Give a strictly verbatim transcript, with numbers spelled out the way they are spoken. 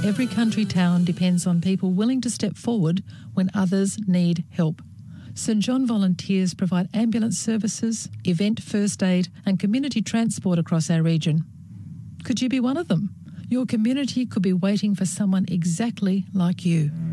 Every country town depends on people willing to step forward when others need help. St John volunteers provide ambulance services, event first aid and community transport across our region. Could you be one of them? Your community could be waiting for someone exactly like you.